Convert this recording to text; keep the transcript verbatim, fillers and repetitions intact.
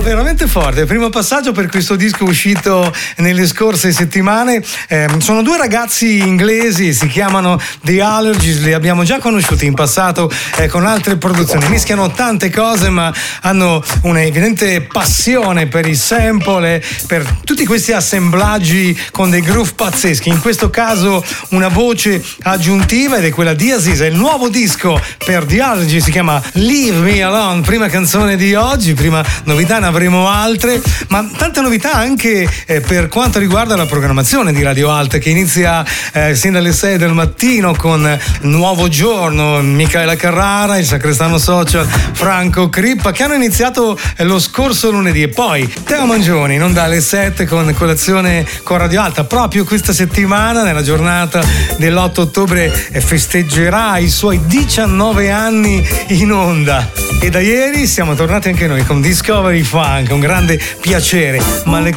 veramente forte. Primo passaggio per questo disco uscito nelle scorse settimane. Eh, sono due ragazzi inglesi, si chiamano The Allergies, li abbiamo già conosciuti in passato eh, con altre produzioni. Mischiano tante cose, ma hanno un'evidente passione per i sample, per tutti questi assemblaggi con dei groove pazzeschi. In questo caso una voce aggiuntiva ed è quella di Aziz. È il nuovo disco per The Allergies, si chiama Leave Me Alone, prima canzone di oggi, prima novità, ne avremo altre, ma tante novità anche eh, per quanto riguarda la programmazione di Radio Alta, che inizia eh, sin dalle sei del mattino con Nuovo Giorno, Michaela Carrara, il Sacrestano Social, Franco Crippa, che hanno iniziato eh, lo scorso lunedì, e poi Teo Mangioni non dalle sette con colazione con Radio Alta. Proprio questa settimana, nella giornata dell'otto ottobre, eh, festeggerà i suoi diciannove anni in onda, e da ieri siamo tornati anche noi con Discovery Funk, un grande piacere, ma le